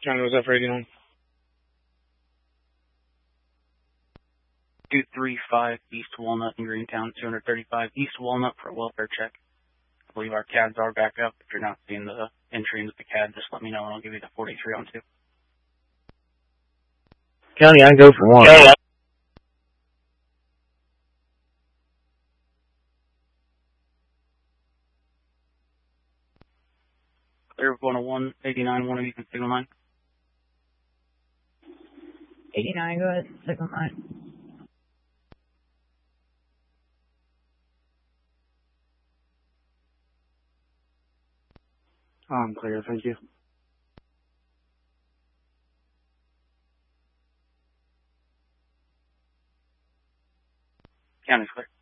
County was for 89. 235 East Walnut in Greentown, 235 East Walnut for a welfare check. I believe our CADs are back up. If you're not seeing the entry into the CAD, just let me know and I'll give you the 43 on 2. County, I can go for 1. Yeah. Clear going to 189, one of you can signal 9. 89, go ahead, signal 9. I'm clear, thank you. County's clear.